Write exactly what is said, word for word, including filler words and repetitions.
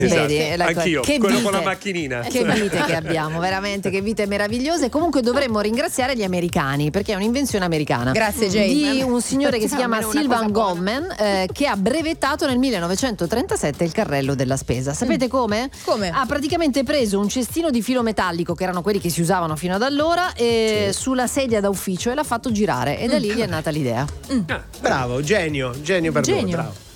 Esatto. Vedi, ecco, anch'io, che quello vite, con la macchinina. Che vite che abbiamo, veramente, che vite meravigliose. Comunque dovremmo ringraziare gli americani, perché è un'invenzione americana. Grazie, Jane. Di un signore che si chiama Almeno una Sylvan cosa Goldman, eh, che ha brevettato nel millenovecentotrentasette il carrello della spesa. Sapete come? Come? Ha praticamente preso un cestino di filo metallico, che erano quelli che si usavano fino ad allora, e sulla sedia da ufficio, e l'ha fatto girare, e da lì gli è nata l'idea. Bravo, genio, genio per Genio. lui, bravo.